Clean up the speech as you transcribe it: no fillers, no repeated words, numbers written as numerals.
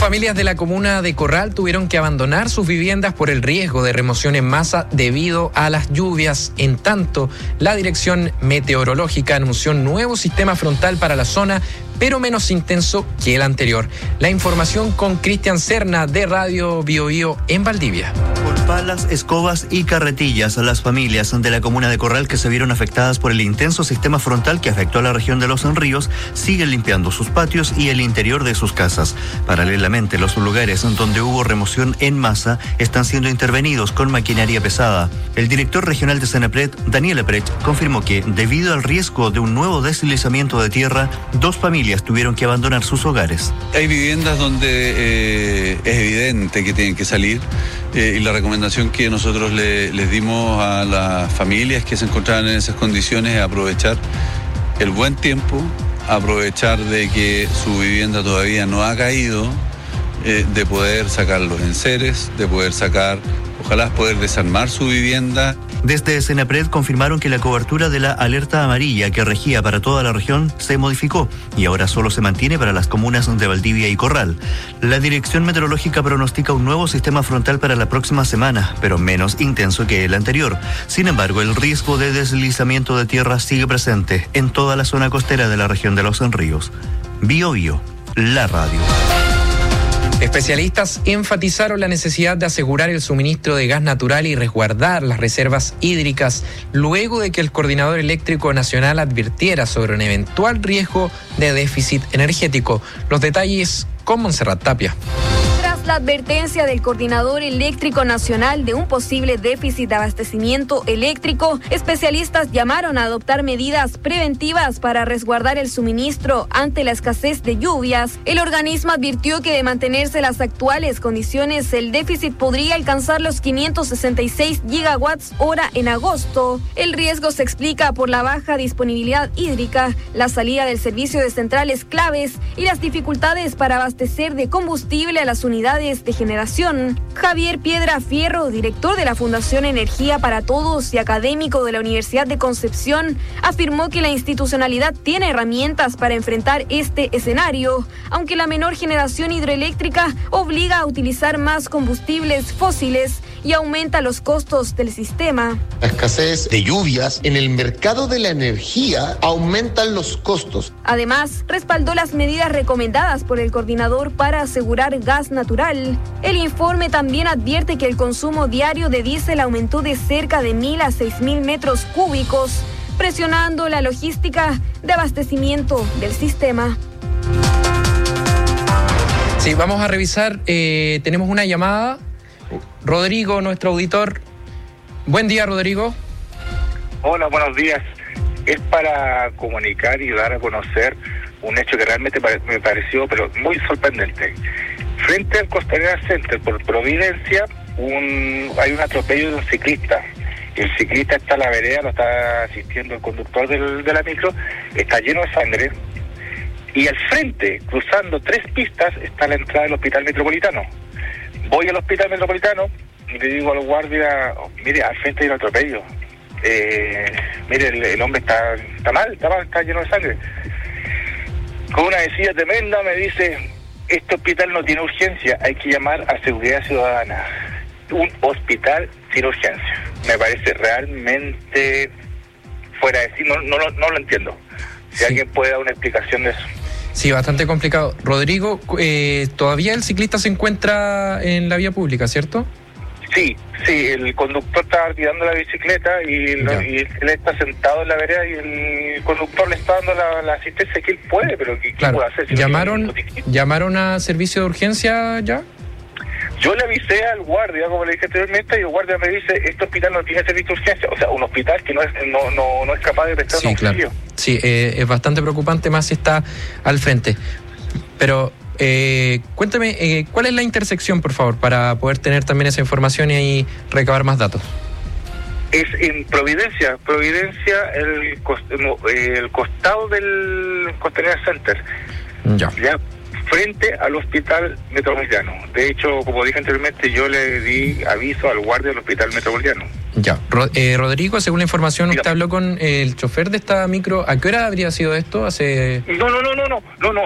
familias de la comuna de Corral tuvieron que abandonar sus viviendas por el riesgo de remoción en masa debido a las lluvias. En tanto, la Dirección Meteorológica anunció un nuevo sistema frontal para la zona, pero menos intenso que el anterior. La información con Cristian Serna de Radio Biobío en Valdivia. Con palas, escobas y carretillas, las familias de la comuna de Corral que se vieron afectadas por el intenso sistema frontal que afectó a la región de Los Ríos siguen limpiando sus patios y el interior de sus casas. Paralelamente, los lugares donde hubo remoción en masa están siendo intervenidos con maquinaria pesada. El director regional de Senapred, Daniel Eprech, confirmó que, debido al riesgo de un nuevo deslizamiento de tierra, 2 familias tuvieron que abandonar sus hogares. Hay viviendas donde es evidente que tienen que salir y la recomendación que nosotros les dimos a las familias que se encontraban en esas condiciones es aprovechar el buen tiempo, aprovechar de que su vivienda todavía no ha caído, de poder sacar los enseres, de poder sacar, ojalá poder desarmar su vivienda. Desde Senapred confirmaron que la cobertura de la alerta amarilla que regía para toda la región se modificó y ahora solo se mantiene para las comunas de Valdivia y Corral. La Dirección Meteorológica pronostica un nuevo sistema frontal para la próxima semana, pero menos intenso que el anterior. Sin embargo, el riesgo de deslizamiento de tierra sigue presente en toda la zona costera de la región de Los Ríos. Biobío, la radio. Especialistas enfatizaron la necesidad de asegurar el suministro de gas natural y resguardar las reservas hídricas luego de que el Coordinador Eléctrico Nacional advirtiera sobre un eventual riesgo de déficit energético. Los detalles con Montserrat Tapia. La advertencia del Coordinador Eléctrico Nacional de un posible déficit de abastecimiento eléctrico, especialistas llamaron a adoptar medidas preventivas para resguardar el suministro ante la escasez de lluvias. El organismo advirtió que de mantenerse las actuales condiciones, el déficit podría alcanzar los 566 gigawatts hora en agosto. El riesgo se explica por la baja disponibilidad hídrica, la salida del servicio de centrales claves y las dificultades para abastecer de combustible a las unidades de generación. Javier Piedra Fierro, director de la Fundación Energía para Todos y académico de la Universidad de Concepción, afirmó que la institucionalidad tiene herramientas para enfrentar este escenario, aunque la menor generación hidroeléctrica obliga a utilizar más combustibles fósiles y aumenta los costos del sistema. La escasez de lluvias en el mercado de la energía aumentan los costos. Además, respaldó las medidas recomendadas por el coordinador para asegurar gas natural. El informe también advierte que el consumo diario de diésel aumentó de cerca de 1.000 a 6.000 metros cúbicos, presionando la logística de abastecimiento del sistema. Sí, vamos a revisar, tenemos una llamada. Rodrigo, nuestro auditor. Buen día, Rodrigo. Hola, buenos días. Es para comunicar y dar a conocer un hecho que realmente me pareció pero muy sorprendente. Frente al Costanera Center, por Providencia, hay un atropello de un ciclista. El ciclista está en la vereda, lo está asistiendo el conductor de la micro, está lleno de sangre. Y al frente, cruzando 3 pistas, está la entrada del Hospital Metropolitano. Voy al Hospital Metropolitano y le digo al guardia, mire, al frente hay un atropello. Mire, el hombre está mal, está lleno de sangre. Con una decida tremenda me dice, este hospital no tiene urgencia, hay que llamar a Seguridad Ciudadana. Un hospital sin urgencia. Me parece realmente fuera de sí, no lo entiendo. Si alguien puede dar una explicación de eso. Sí, bastante complicado. Rodrigo, todavía el ciclista se encuentra en la vía pública, ¿cierto? Sí, el conductor está tirando la bicicleta y él está sentado en la vereda y el conductor le está dando la asistencia que él puede, pero ¿qué puede hacer? Si ¿Llamaron a servicio de urgencia ya? Yo le avisé al guardia, como le dije anteriormente, y el guardia me dice, este hospital no tiene servicio de urgencia, o sea, un hospital que no es capaz de prestar un auxilio. Claro. Sí, es bastante preocupante más si está al frente. Pero cuéntame, ¿cuál es la intersección, por favor, para poder tener también esa información y ahí recabar más datos? Es en Providencia, el costado del Costanera Center. Ya. Frente al Hospital Metropolitano. De hecho, como dije anteriormente, yo le di aviso al guardia del Hospital Metropolitano. Ya. Rodrigo, según la información, usted habló con el chofer de esta micro. ¿A qué hora habría sido esto? No.